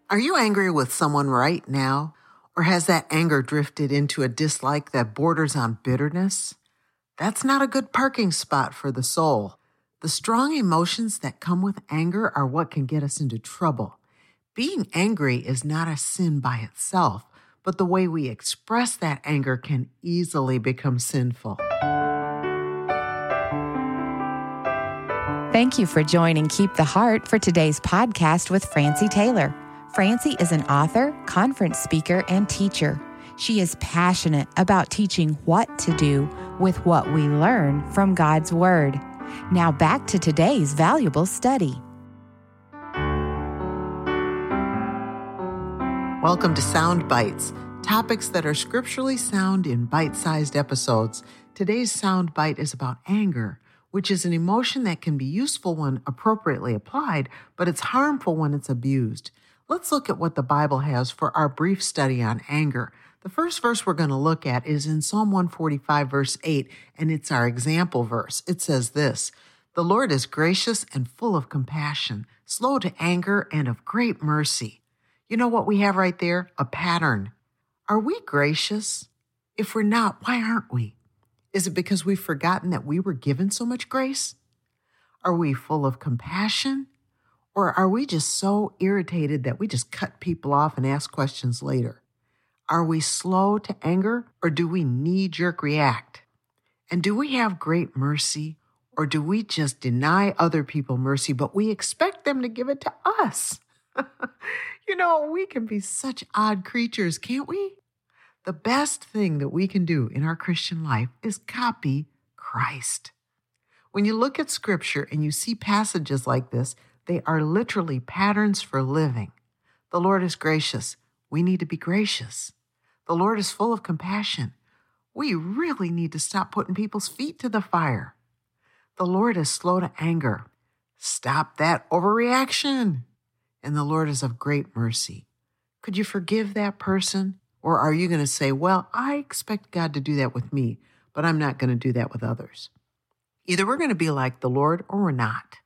Are you angry with someone right now? Or has that anger drifted into a dislike that borders on bitterness? That's not a good parking spot for the soul. The strong emotions that come with anger are what can get us into trouble. Being angry is not a sin by itself, but the way we express that anger can easily become sinful. Thank you for joining Keep the Heart for today's podcast with Francie Taylor. Francie is an author, conference speaker, and teacher. She is passionate about teaching what to do with what we learn from God's Word. Now back to today's valuable study. Welcome to Sound Bites, topics that are scripturally sound in bite-sized episodes. Today's sound bite is about anger, which is an emotion that can be useful when appropriately applied, but it's harmful when it's abused. Let's look at what the Bible has for our brief study on anger. The first verse we're going to look at is in Psalm 145, verse 8, and it's our example verse. It says this, "The Lord is gracious and full of compassion, slow to anger and of great mercy." You know what we have right there? A pattern. Are we gracious? If we're not, why aren't we? Is it because we've forgotten that we were given so much grace? Are we full of compassion? Or are we just so irritated that we just cut people off and ask questions later? Are we slow to anger, or do we knee-jerk react? And do we have great mercy, or do we just deny other people mercy, but we expect them to give it to us? You know, we can be such odd creatures, can't we? The best thing that we can do in our Christian life is copy Christ. When you look at Scripture and you see passages like this, they are literally patterns for living. The Lord is gracious. We need to be gracious. The Lord is full of compassion. We really need to stop putting people's feet to the fire. The Lord is slow to anger. Stop that overreaction. And the Lord is of great mercy. Could you forgive that person? Or are you going to say, well, I expect God to do that with me, but I'm not going to do that with others? Either we're going to be like the Lord or we're not.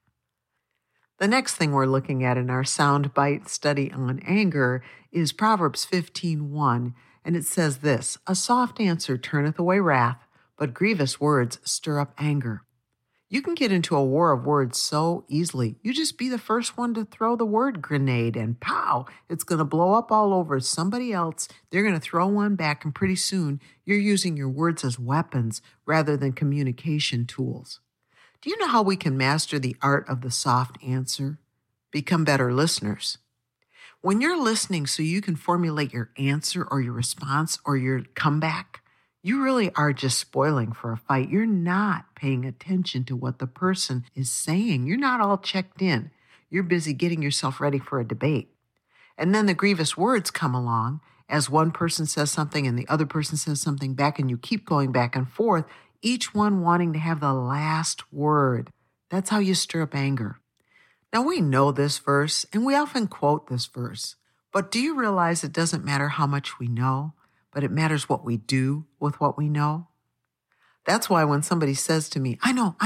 The next thing we're looking at in our soundbite study on anger is Proverbs 15:1, and it says this, "A soft answer turneth away wrath, but grievous words stir up anger." You can get into a war of words so easily. You just be the first one to throw the word grenade and pow, it's going to blow up all over somebody else. They're going to throw one back, and pretty soon you're using your words as weapons rather than communication tools. Do you know how we can master the art of the soft answer? Become better listeners. When you're listening so you can formulate your answer or your response or your comeback, you really are just spoiling for a fight. You're not paying attention to what the person is saying. You're not all checked in. You're busy getting yourself ready for a debate. And then the grievous words come along as one person says something and the other person says something back, and you keep going back and forth, each one wanting to have the last word. That's how you stir up anger. Now, we know this verse, and we often quote this verse. But do you realize it doesn't matter how much we know, but it matters what we do with what we know? That's why when somebody says to me, I know,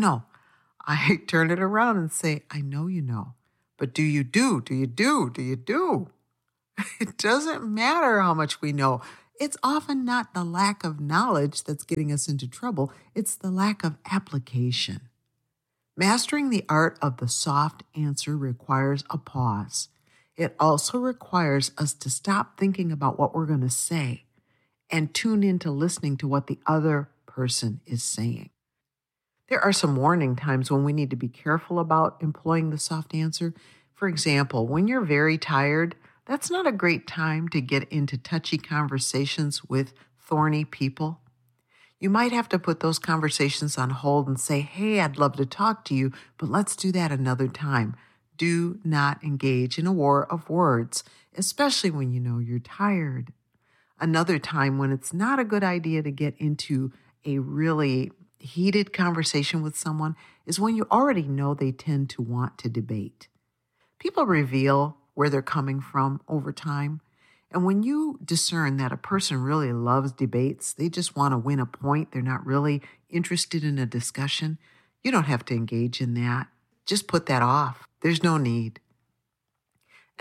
I turn it around and say, I know you know, but do you do? Do you do? Do you do? It doesn't matter how much we know. It's often not the lack of knowledge that's getting us into trouble. It's the lack of application. Mastering the art of the soft answer requires a pause. It also requires us to stop thinking about what we're going to say and tune into listening to what the other person is saying. There are some warning times when we need to be careful about employing the soft answer. For example, when you're very tired, that's not a great time to get into touchy conversations with thorny people. You might have to put those conversations on hold and say, hey, I'd love to talk to you, but let's do that another time. Do not engage in a war of words, especially when you know you're tired. Another time when it's not a good idea to get into a really heated conversation with someone is when you already know they tend to want to debate. People reveal where they're coming from over time. And when you discern that a person really loves debates, they just want to win a point, they're not really interested in a discussion, you don't have to engage in that. Just put that off. There's no need.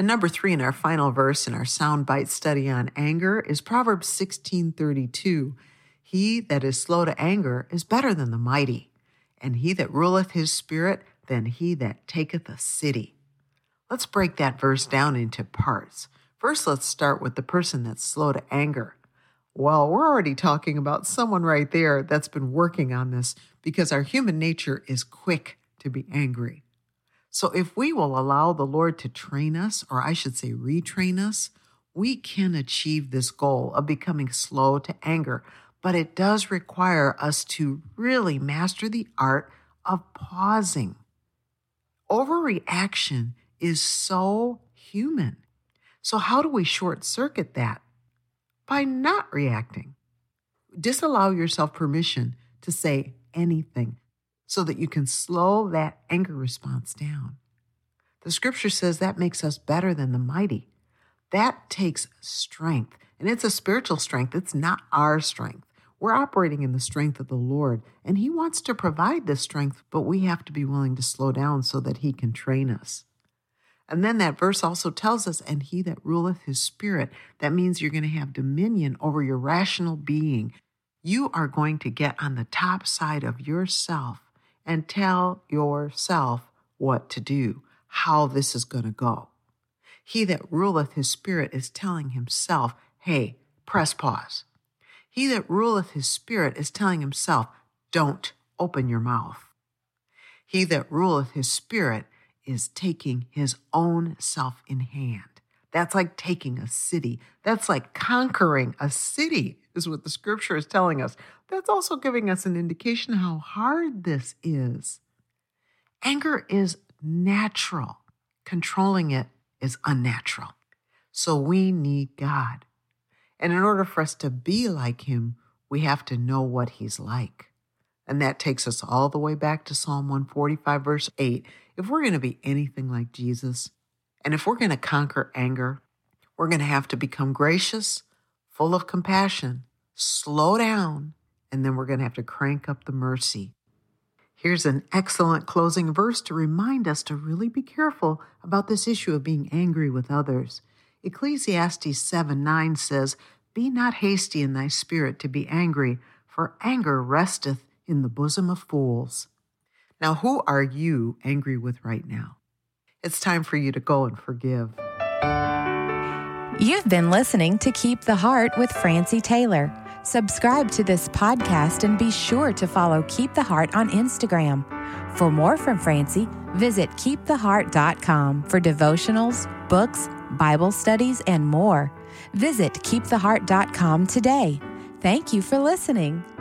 And number 3 in our final verse in our soundbite study on anger is Proverbs 16:32. He that is slow to anger is better than the mighty, and he that ruleth his spirit than he that taketh a city. Let's break that verse down into parts. First, let's start with the person that's slow to anger. Well, we're already talking about someone right there that's been working on this because our human nature is quick to be angry. So if we will allow the Lord to train us, or I should say retrain us, we can achieve this goal of becoming slow to anger. But it does require us to really master the art of pausing. Overreaction is so human. So how do we short circuit that? By not reacting. Disallow yourself permission to say anything so that you can slow that anger response down. The scripture says that makes us better than the mighty. That takes strength, and it's a spiritual strength. It's not our strength. We're operating in the strength of the Lord, and He wants to provide this strength, but we have to be willing to slow down so that He can train us. And then that verse also tells us, and he that ruleth his spirit, that means you're going to have dominion over your rational being. You are going to get on the top side of yourself and tell yourself what to do, how this is going to go. He that ruleth his spirit is telling himself, hey, press pause. He that ruleth his spirit is telling himself, don't open your mouth. He that ruleth his spirit is taking his own self in hand. That's like taking a city. That's like conquering a city, is what the scripture is telling us. That's also giving us an indication how hard this is. Anger is natural. Controlling it is unnatural. So we need God. And in order for us to be like Him, we have to know what He's like. And that takes us all the way back to Psalm 145, verse 8. If we're going to be anything like Jesus, and if we're going to conquer anger, we're going to have to become gracious, full of compassion, slow down, and then we're going to have to crank up the mercy. Here's an excellent closing verse to remind us to really be careful about this issue of being angry with others. Ecclesiastes 7:9 says, "Be not hasty in thy spirit to be angry, for anger resteth in the bosom of fools." Now, who are you angry with right now? It's time for you to go and forgive. You've been listening to Keep the Heart with Francie Taylor. Subscribe to this podcast and be sure to follow Keep the Heart on Instagram. For more from Francie, visit keeptheheart.com for devotionals, books, Bible studies, and more. Visit keeptheheart.com today. Thank you for listening.